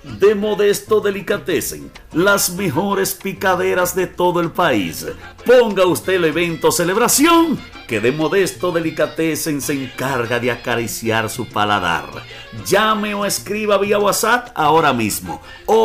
De Modesto Delicatessen, las mejores picaderas de todo el país. Ponga usted el evento o celebración, que de Modesto Delicatessen se encarga de acariciar su paladar. Llame o escriba vía WhatsApp ahora mismo,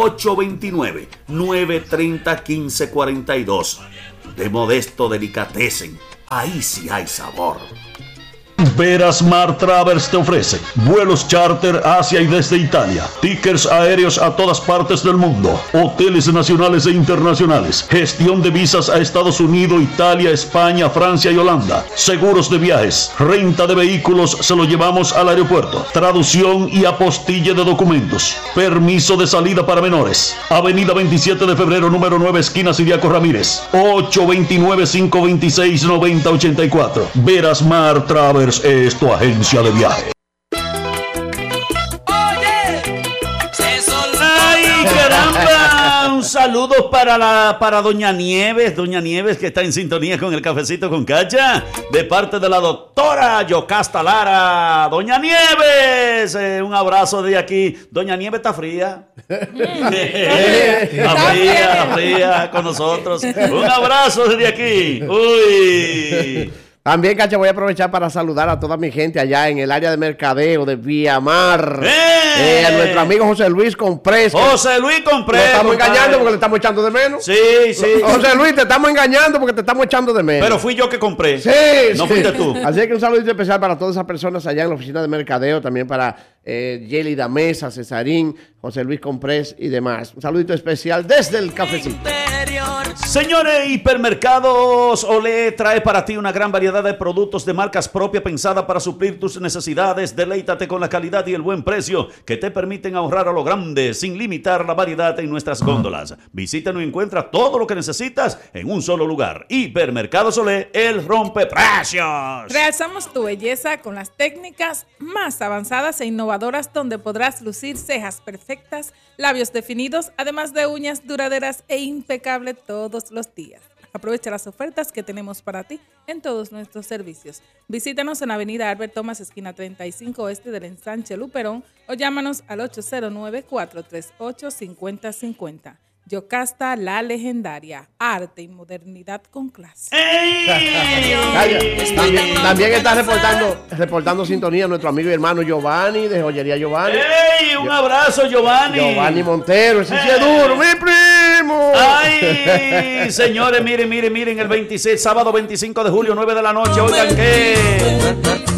829-930-1542. De Modesto Delicatessen, ahí sí hay sabor. Verasmar Travels te ofrece vuelos charter hacia y desde Italia, tickets aéreos a todas partes del mundo, hoteles nacionales e internacionales, gestión de visas a Estados Unidos, Italia, España, Francia y Holanda, seguros de viajes, renta de vehículos, se lo llevamos al aeropuerto, traducción y apostille de documentos, permiso de salida para menores. Avenida 27 de febrero, número 9, esquina Siriaco Ramírez, 829-526-9084. Verasmar Travels es tu agencia de viaje. ¡Ay, caramba! Un saludo para Doña Nieves, que está en sintonía con el Cafecito con Cacha, de parte de la doctora Yocasta Lara. Doña Nieves, un abrazo de aquí. Doña Nieves está fría. Está fría con nosotros. Un abrazo desde aquí. Uy. También, Cacha, voy a aprovechar para saludar a toda mi gente allá en el área de mercadeo de Viamar. A nuestro amigo José Luis Comprés. José Luis Comprés. Lo estamos engañando porque le estamos echando de menos. Sí. José Luis, te estamos engañando porque te estamos echando de menos. Pero fui yo que compré. Sí. No fuiste tú. Así que un saludito especial para todas esas personas allá en la oficina de mercadeo. También para Yelida Mesa, Cesarín, José Luis Comprés y demás. Un saludito especial desde el Cafecito. Señores, Hipermercados Olé trae para ti una gran variedad de productos de marcas propias pensada para suplir tus necesidades. Deleítate con la calidad y el buen precio que te permiten ahorrar a lo grande sin limitar la variedad en nuestras góndolas. Visítanos y encuentra todo lo que necesitas en un solo lugar. Hipermercados Olé, el rompeprecios. Realzamos tu belleza con las técnicas más avanzadas e innovadoras, donde podrás lucir cejas perfectas, labios definidos, además de uñas duraderas e impecables todos los días. Aprovecha las ofertas que tenemos para ti en todos nuestros servicios. Visítanos en Avenida Albert Thomas, esquina 35 Oeste del Ensanche Luperón, o llámanos al 809-438-5050. Yocasta, la legendaria, arte y modernidad con clase. También está reportando sintonía nuestro amigo y hermano Giovanni, de Joyería Giovanni. ¡Ey! Un abrazo, Giovanni. Giovanni Montero, ese sí es duro, mi primo. ¡Ay! Señores, miren, el 26, sábado 25 de julio, 9 de la noche, oigan que...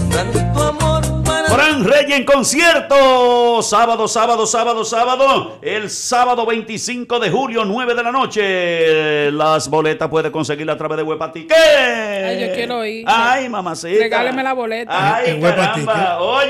Fran Reyes en concierto, sábado, el sábado 25 de julio, 9 de la noche. Las boletas puede conseguirlas a través de Huepatique. Ay, yo quiero ir. Ay, mamacita. Regáleme la boleta. Ay, caramba. Oye.